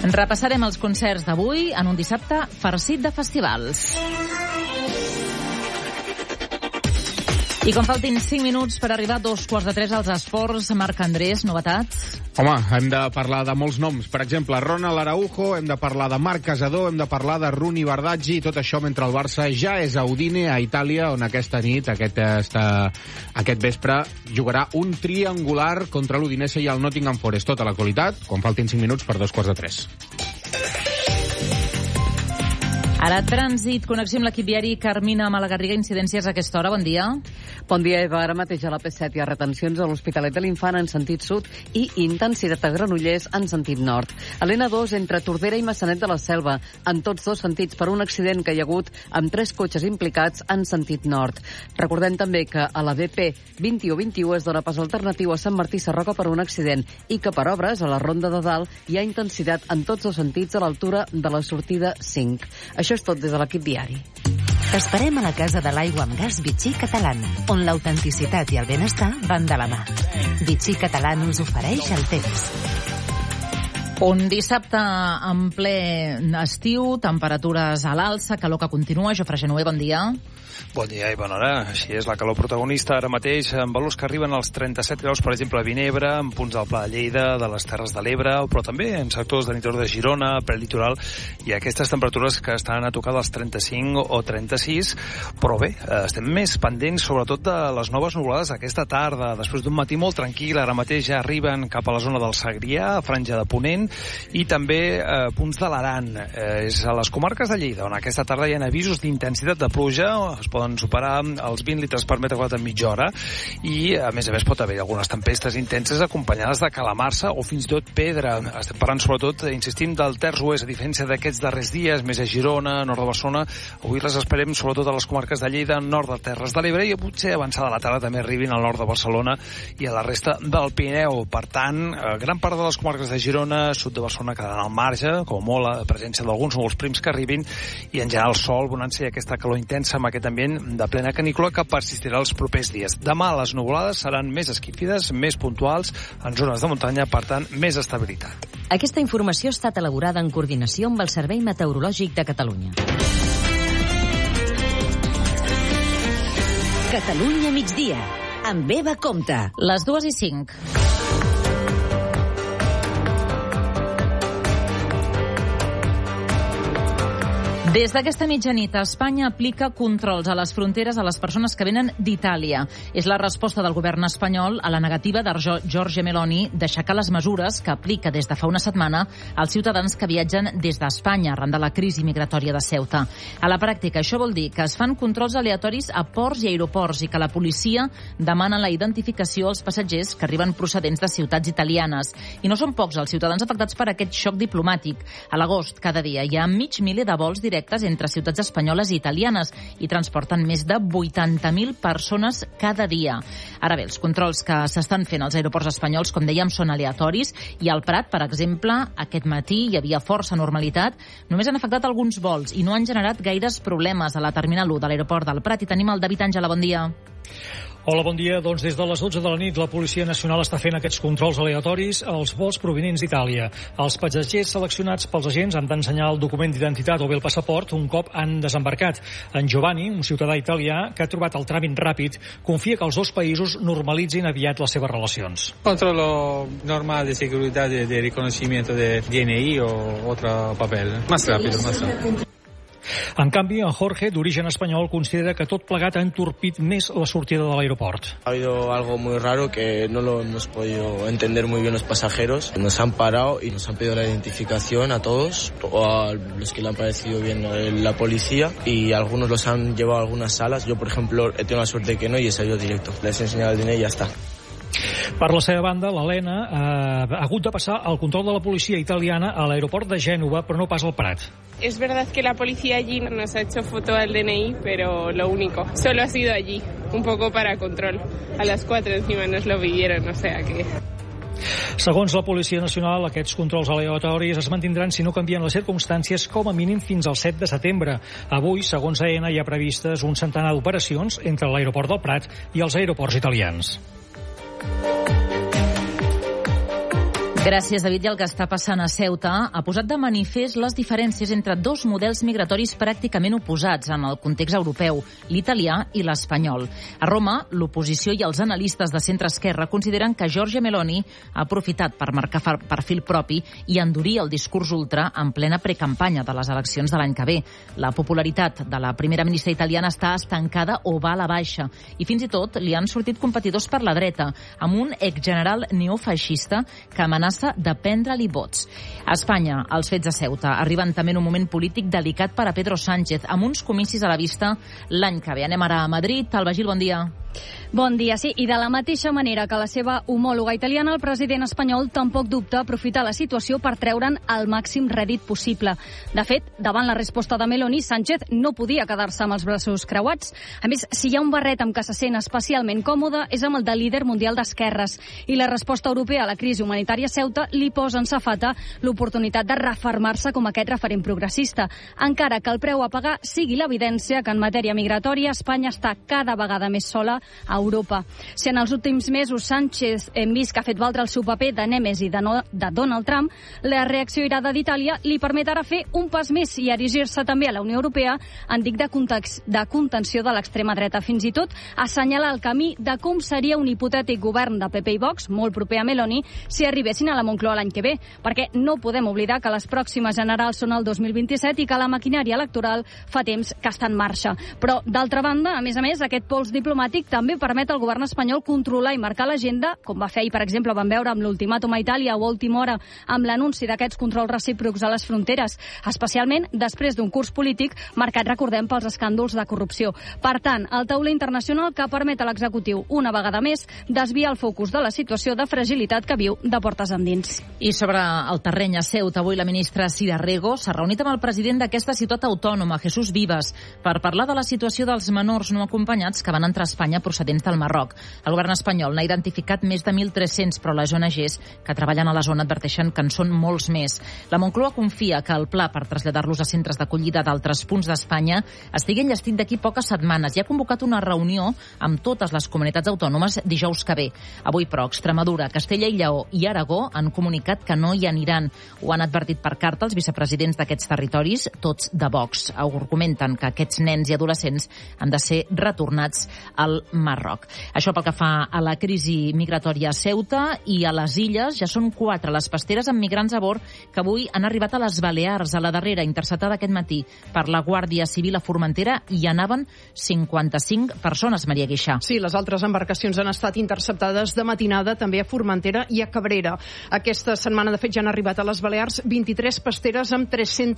Repassarem els concerts d'avui en un dissabte farcit de festivals. I com faltin 5 minuts per arribar a 2:45 als esports, Marc Andrés, novetats? Home, hem de parlar de molts noms. Per exemple, Ronald Araujo, hem de parlar de Marc Casador, hem de parlar de Runi Bardaggi, tot això mentre el Barça ja és a Udine, a Itàlia, on aquesta nit, aquest vespre, jugarà un triangular contra l'Udinese i el Nottingham Forest. Tota l'actualitat, quan faltin 5 minuts per 2:45. Ara, trànsit, connexió amb l'equip viari. Carmina Malagarriga, incidències a aquesta hora. Bon dia. Bon dia, Eva. Ara mateix a la P7 hi ha retencions a l'Hospitalet de l'Infant en sentit sud i intensitat a Granollers en sentit nord. A l'N2 entre Tordera i Maçanet de la Selva, en tots dos sentits per un accident que hi ha hagut amb 3 cotxes implicats en sentit nord. Recordem també que a la BP 2121 es dona pas alternatiu a Sant Martí Sarroca per un accident i que per obres a la Ronda de Dalt hi ha intensitat en tots dos sentits a l'altura de la sortida 5. Això és tot des de l'equip diari. T'esperem a la Casa de l'Aigua amb Gas Vichy Catalán, on l'autenticitat i el benestar van de la mà. Vichy Catalán us ofereix el temps. Un dissabte en ple estiu, temperatures a l'alça, calor que continua. Jofre Genover, bon dia. Bon dia i bona hora. Així és la calor protagonista ara mateix, amb valors que arriben als 37 graus, per exemple, a Vinebre, en punts del Pla de Lleida, de les Terres de l'Ebre, però també en sectors de l'interior de Girona, prelitoral, i aquestes temperatures que estan a tocar dels 35 o 36, però bé, estem més pendents sobretot de les noves nuvolades aquesta tarda, després d'un matí molt tranquil. Ara mateix ja arriben cap a la zona del Segrià, franja de Ponent, i també punts de l'Aran. És a les comarques de Lleida, on aquesta tarda hi ha avisos d'intensitat de pluja, es poden superar els 20 litres per metre quadrat en mitja hora, i a més pot haver algunes tempestes intenses acompanyades de calamarsa o fins i tot pedra. Estem parlant sobretot, insistim, del terç oest, a diferència d'aquests darrers dies, més a Girona, nord de Barcelona. Avui les esperem sobretot a les comarques de Lleida, nord de Terres de l'Ebre, i potser avançada la tarda també arribin al nord de Barcelona i a la resta del Pirineu. Per tant, gran part de les comarques de Girona, sud de Barcelona quedaran al marge, com molt la presència d'alguns núvols prims que arribin, i en general sol, bonança i aquesta calor intensa amb aquest ambient de plena canícula que persistirà els propers dies. Demà les nuvolades seran més esquífides, més puntuals en zones de muntanya, per tant, més estabilitat. Aquesta informació ha estat elaborada en coordinació amb el Servei Meteorològic de Catalunya. Catalunya migdia, amb Eva Compte. Les 2:05. Des d'aquesta mitjanit, Espanya aplica controls a les fronteres a les persones que venen d'Itàlia. És la resposta del govern espanyol a la negativa de Giorgia Meloni d'aixecar les mesures que aplica des de fa una setmana als ciutadans que viatgen des d'Espanya arran de la crisi migratòria de Ceuta. A la pràctica, això vol dir que es fan controls aleatoris a ports i aeroports i que la policia demana la identificació als passatgers que arriben procedents de ciutats italianes. I no són pocs els ciutadans afectats per aquest xoc diplomàtic. A l'agost, cada dia, hi ha 500.000 de vols directes entre ciutats espanyoles i italianes i transporten més de 80.000 persones cada dia. Ara bé, els controls que s'estan fent als aeroports espanyols, com dèiem, són aleatoris, i al Prat, per exemple, aquest matí hi havia força normalitat. Només han afectat alguns vols i no han generat gaires problemes a la Terminal 1 de l'aeroport del Prat. I tenim el David Àngela, bon dia. Hola, bon dia. Doncs des de les 12 de la nit la Policia Nacional està fent aquests controls aleatoris als vols provinents d'Itàlia. Els passatgers seleccionats pels agents han d'ensenyar el document d'identitat o bé el passaport un cop han desembarcat. En Giovanni, un ciutadà italià que ha trobat el tràmit ràpid, confia que els dos països normalitzin aviat les seves relacions. Controllo normal de seguridad de reconocimiento de DNI o otro papel. Más rápido, más rápido. En canvi, en Jorge, d'origen espanyol, considera que tot plegat ha entorpit més la sortida de l'aeroport. Ha habido algo muy raro que no lo hemos podido entender muy bien los pasajeros. Nos han parado y nos han pedido la identificación a todos, o a los que le han parecido bien la policía, y algunos los han llevado a algunas salas. Yo, por ejemplo, he tenido la suerte de que no y he salido directo. Les he enseñado el DNI y ya está. Per la seva banda, l'Helena ha hagut de passar el control de la policia italiana a l'aeroport de Gènova, però no pas al Prat. Es verdad que la policía allí nos ha hecho foto al DNI, pero lo único. Solo ha sido allí, un poco para control. A las 4 encima nos lo pidieron, o sea que... Segons la Policia Nacional, aquests controls aleatoris es mantindran si no canvien les circumstàncies com a mínim fins al 7 de setembre. Avui, segons AENA, hi ha previstes un centenar d'operacions entre l'aeroport del Prat i els aeroports italians. Gràcies, David. I el que està passant a Ceuta ha posat de manifest les diferències entre dos models migratoris pràcticament oposats en el context europeu, l'italià i l'espanyol. A Roma, l'oposició i els analistes de centre-esquerra consideren que Giorgia Meloni ha aprofitat per marcar perfil propi i endurir el discurs ultra en plena precampanya de les eleccions de l'any que ve. La popularitat de la primera ministra italiana està estancada o va a la baixa i fins i tot li han sortit competidors per la dreta, amb un exgeneral neofeixista que amenaça de prendre-li vots. A Espanya, els fets a Ceuta arriben també en un moment polític delicat per a Pedro Sánchez, amb uns comicis a la vista l'any que ve. Anem ara a Madrid. Alba Gil, bon dia. Bon dia, sí. I de la mateixa manera que la seva homòloga italiana, el president espanyol tampoc dubta aprofitar la situació per treure'n el màxim rèdit possible. De fet, davant la resposta de Meloni, Sánchez no podia quedar-se amb els braços creuats. A més, si hi ha un barret amb què se sent especialment còmode és amb el de líder mundial d'esquerres. I la resposta europea a la crisi humanitària a Ceuta li posa en safata l'oportunitat de refermar-se com aquest referent progressista, encara que el preu a pagar sigui l'evidència que en matèria migratòria Espanya està cada vegada més sola a Europa. Si en els últims mesos Sánchez hem vist que ha fet valdre el seu paper de nèmesi de Donald Trump, la reacció irada d'Itàlia li permet ara fer un pas més i erigir-se també a la Unió Europea en dic de contenció de l'extrema dreta. Fins i tot assenyalar el camí de com seria un hipotètic govern de PP i Vox, molt proper a Meloni, si arribessin a la Moncloa l'any que ve, perquè no podem oblidar que les pròximes generals són el 2027 i que la maquinària electoral fa temps que està en marxa. Però, d'altra banda, a més, aquest pols diplomàtic també permet al govern espanyol controlar i marcar l'agenda, com va fer ahir, per exemple, vam veure amb l'ultimàtum a Itàlia o a última hora amb l'anunci d'aquests controls recíprocs a les fronteres, especialment després d'un curs polític marcat, recordem, pels escàndols de corrupció. Per tant, el tauler internacional que permet a l'executiu, una vegada més, desviar el focus de la situació de fragilitat que viu de portes endins. I sobre el terreny a Ceuta, avui la ministra Sira Rego s'ha reunit amb el president d'aquesta ciutat autònoma, Jesús Vives, per parlar de la situació dels menors no acompanyats que van entrar a Espanya procedents del Marroc. El govern espanyol n'ha identificat més de 1.300, però les ONGs que treballen a la zona adverteixen que en són molts més. La Moncloa confia que el pla per traslladar-los a centres d'acollida d'altres punts d'Espanya estigui enllestit d'aquí poques setmanes i ha convocat una reunió amb totes les comunitats autònomes dijous que ve. Avui, però, Extremadura, Castella i Lleó i Aragó han comunicat que no hi aniran. Ho han advertit per carta els vicepresidents d'aquests territoris, tots de Vox. Argumenten que aquests nens i adolescents han de ser retornats al Marroc. Això pel que fa a la crisi migratòria a Ceuta i a les illes. Ja són 4 les pasteres amb migrants a bord que avui han arribat a les Balears. A la darrera, interceptada aquest matí per la Guàrdia Civil a Formentera, hi anaven 55 persones, Maria Guixà. Sí, les altres embarcacions han estat interceptades de matinada també a Formentera i a Cabrera. Aquesta setmana, de fet, ja han arribat a les Balears 23 pasteres amb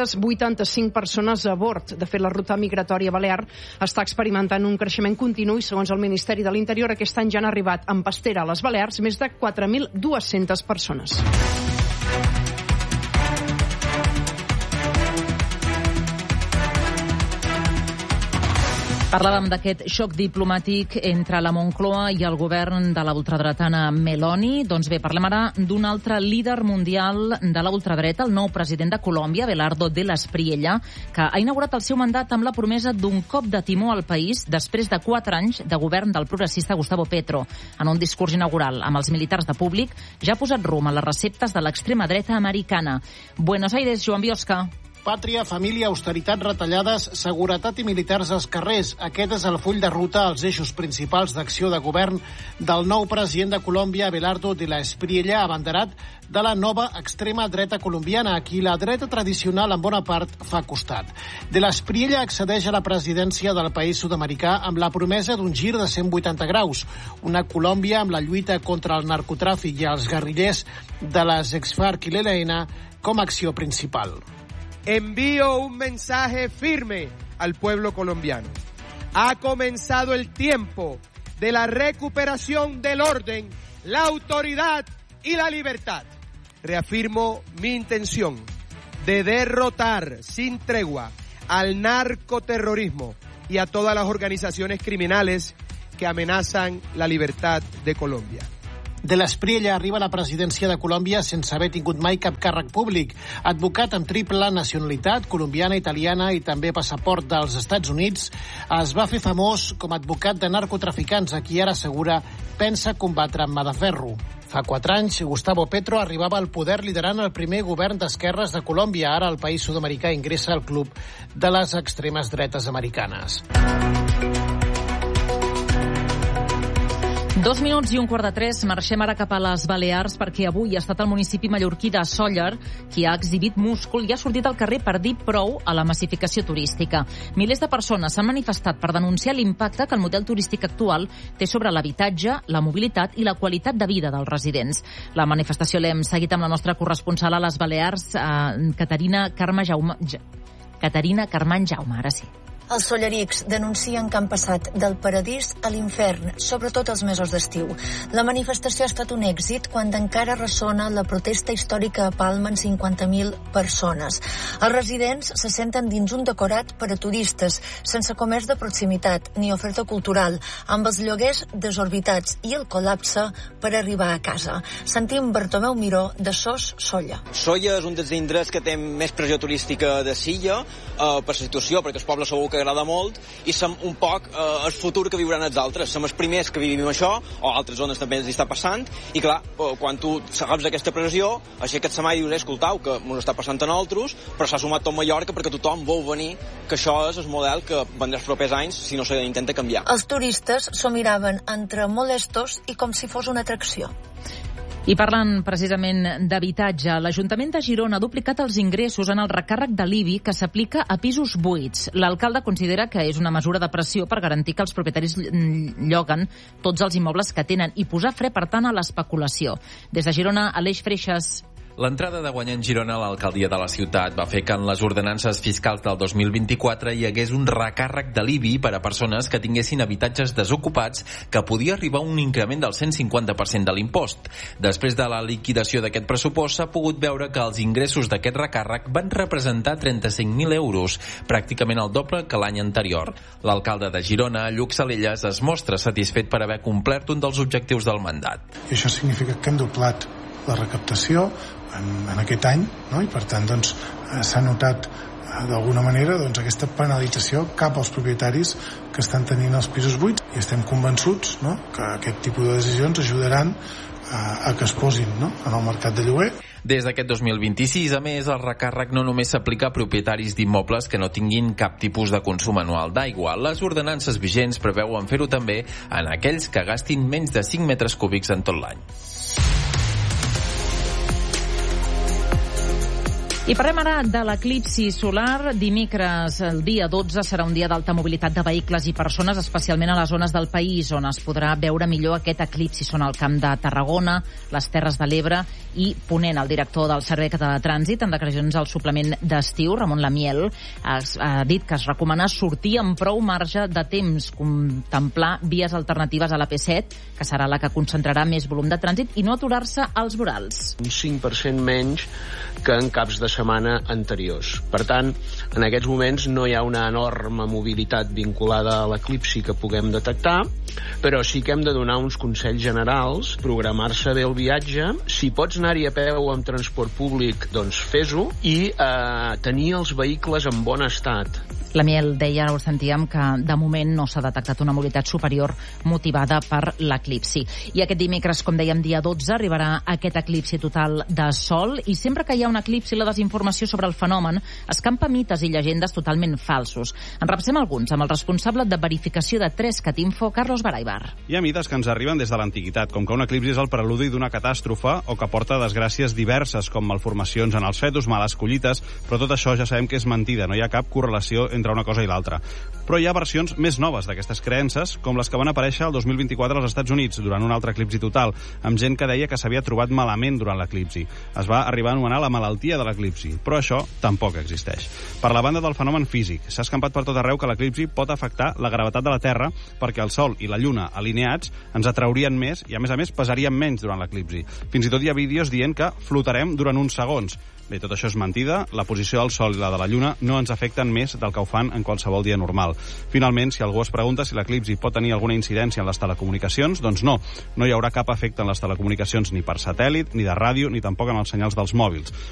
385 persones a bord. De fet, la ruta migratòria balear està experimentant un creixement continu i, segons el Ministeri de l'Interior, aquest any ja han arribat en pastera a les Balears més de 4.200 persones. Parlàvem d'aquest xoc diplomàtic entre la Moncloa i el govern de la ultradretana Meloni. Doncs bé, parlem ara d'un altre líder mundial de la ultradreta, el nou president de Colòmbia, Abelardo de la Espriella, que ha inaugurat el seu mandat amb la promesa d'un cop de timó al país després de 4 anys de govern del progressista Gustavo Petro. En un discurs inaugural amb els militars de públic, ja ha posat rumb a les receptes de l'extrema dreta americana. Buenos Aires, Joan Biosca. Pàtria, família, austeritat, retallades, seguretat i militars als carrers. Aquest és el full de ruta als eixos principals d'acció de govern del nou president de Colòmbia, Abelardo de la Espriella, abanderat de la nova extrema dreta colombiana, a qui la dreta tradicional en bona part fa costat. De la Espriella accedeix a la presidència del país sud-americà amb la promesa d'un gir de 180 graus. Una Colòmbia amb la lluita contra el narcotràfic i els guerrillers de les ex-FARC i l'ELN com a acció principal. Envío un mensaje firme al pueblo colombiano. Ha comenzado el tiempo de la recuperación del orden, la autoridad y la libertad. Reafirmo mi intención de derrotar sin tregua al narcoterrorismo y a todas las organizaciones criminales que amenazan la libertad de Colombia. De l'Espriella arriba a la presidència de Colòmbia sense haver tingut mai cap càrrec públic. Advocat amb triple nacionalitat, colombiana, italiana i també passaport dels Estats Units, es va fer famós com a advocat de narcotraficants, a qui ara assegura pensa combatre amb mà de ferro. Fa 4 anys, Gustavo Petro arribava al poder liderant el primer govern d'esquerres de Colòmbia. Ara el país sud-americà ingressa al club de les extremes dretes americanes. 2 minuts i 2:45, marxem ara cap a les Balears perquè avui ha estat el municipi mallorquí de Sóller qui ha exhibit múscul i ha sortit al carrer per dir prou a la massificació turística. Milers de persones s'han manifestat per denunciar l'impacte que el model turístic actual té sobre l'habitatge, la mobilitat i la qualitat de vida dels residents. La manifestació l'hem seguit amb la nostra corresponsal a les Balears, Caterina Carmen Jaume, ara sí. Els sollerics denuncien que han passat del paradís a l'infern, sobretot els mesos d'estiu. La manifestació ha estat un èxit quan encara ressona la protesta històrica a Palma en 50.000 persones. Els residents se senten dins un decorat per a turistes, sense comerç de proximitat ni oferta cultural, amb els lloguers desorbitats i el col·lapse per arribar a casa. Sentim Bartomeu Miró de Sos Solla. Solla és un dels indrets que té més pressió turística de Silla per la situació, perquè el poble segur que agrada molt, i som un poc el futur que viuran els altres. Som els primers que vivim això, o altres zones també ens està passant, i clar, quan tu saps aquesta pressió, aixeques la mà i dius, escoltau, que ens està passant a nosaltres, però s'ha sumat tot Mallorca perquè tothom vol venir, que això és el model que vendrà els propers anys si no s'intenta canviar. Els turistes s'ho miraven entre molestos i com si fos una atracció. I parlant precisament d'habitatge, l'Ajuntament de Girona ha duplicat els ingressos en el recàrrec de l'IBI que s'aplica a pisos buits. L'alcalde considera que és una mesura de pressió per garantir que els propietaris lloguen tots els immobles que tenen i posar fre, per tant, a l'especulació. Des de Girona, Aleix Freixas. L'entrada de guanyar en Girona a l'alcaldia de la ciutat va fer que en les ordenances fiscals del 2024 hi hagués un recàrrec de l'IBI per a persones que tinguessin habitatges desocupats que podia arribar a un increment del 150% de l'impost. Després de la liquidació d'aquest pressupost s'ha pogut veure que els ingressos d'aquest recàrrec van representar 35.000 euros, pràcticament el doble que l'any anterior. L'alcalde de Girona, Lluc Salellas, es mostra satisfet per haver complert un dels objectius del mandat. I això significa que hem doblat la recaptació en aquest any, no? I per tant doncs, s'ha notat d'alguna manera doncs, aquesta penalització cap als propietaris que estan tenint els pisos buits, i estem convençuts, no?, que aquest tipus de decisions ajudaran a que es posin, no?, en el mercat de lloguer. Des d'aquest 2026, a més, el recàrrec no només s'aplica a propietaris d'immobles que no tinguin cap tipus de consum anual d'aigua. Les ordenances vigents preveuen fer-ho també en aquells que gastin menys de 5 metres cúbics en tot l'any. I parlem ara de l'eclipsi solar. Dimecres, el dia 12, serà un dia d'alta mobilitat de vehicles i persones, especialment a les zones del país on es podrà veure millor aquest eclipsi. Són el Camp de Tarragona, les Terres de l'Ebre i Ponent. El director del Servei Català de Trànsit, en declaracions al suplement d'estiu, Ramon Lamiel, ha dit que es recomana sortir amb prou marge de temps, contemplar vies alternatives a la P7, que serà la que concentrarà més volum de trànsit, i no aturar-se als vorals. Un 5% menys que en caps de setmana anteriors. Per tant, en aquests moments no hi ha una enorme mobilitat vinculada a l'eclipsi que puguem detectar, però sí que hem de donar uns consells generals, programar-se bé el viatge, si pots anar-hi a peu o amb transport públic, doncs fes-ho, i tenir els vehicles en bon estat. La Miel deia, ara ho sentíem, que de moment no s'ha detectat una mobilitat superior motivada per l'eclipsi. I aquest dimecres, com dèiem, dia 12, arribarà aquest eclipsi total de sol, i sempre que hi ha un eclipsi, la desinformació sobre el fenomen escampa mites i llegendes totalment falsos. En repassem alguns amb el responsable de verificació de 3catinfo, Carlos Baraibar. Hi ha mites que ens arriben des de l'antiguitat, com que un eclipsi és el preludi d'una catàstrofe o que porta desgràcies diverses, com malformacions en els fetus, males collites, però tot això ja sabem que és mentida, no hi ha cap correlació entre una cosa i l'altra. Però hi ha versions més noves d'aquestes creences, com les que van aparèixer el 2024 als Estats Units, durant un altre eclipsi total, amb gent que deia que s'havia trobat malament durant l'eclipsi. Es va arribar a anomenar la malaltia de l'eclipsi, però això tampoc existeix. Per la banda del fenomen físic, s'ha escampat per tot arreu que l'eclipsi pot afectar la gravetat de la Terra perquè el Sol i la Lluna alineats ens atraurien més i, a més, pesarien menys durant l'eclipsi. Fins i tot hi ha vídeos dient que flotarem durant uns segons. Bé, tot això és mentida. La posició del Sol i la de la Lluna no ens afecten més del que ho fan en qualsevol dia normal. Finalment, si algú es pregunta si l'eclipsi pot tenir alguna incidència en les telecomunicacions, doncs no. No hi haurà cap efecte en les telecomunicacions ni per satèl·lit, ni de ràdio, ni tampoc en els senyals dels mòbils.